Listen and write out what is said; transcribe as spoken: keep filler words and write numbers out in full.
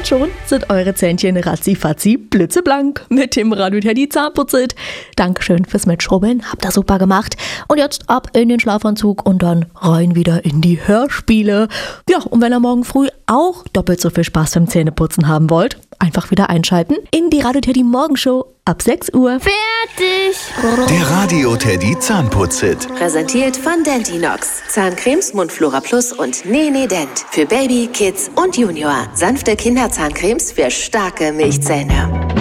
Und schon sind eure Zähnchen ratzi-fatzi blitzeblank mit dem Radio Teddy Zahnputzit. Dankeschön fürs Mitschrubbeln, habt ihr super gemacht. Und jetzt ab in den Schlafanzug und dann rein wieder in die Hörspiele. Ja, und wenn ihr morgen früh auch doppelt so viel Spaß beim Zähneputzen haben wollt, einfach wieder einschalten in die Radio Teddy Morgenshow ab sechs Uhr. Fertig! Der Radio Teddy Zahnputzit. Präsentiert von Dentinox. Zahncremes, Mundflora Plus und Nene Dent. Für Baby, Kids und Junior. Sanfte Kinderzahncremes für starke Milchzähne.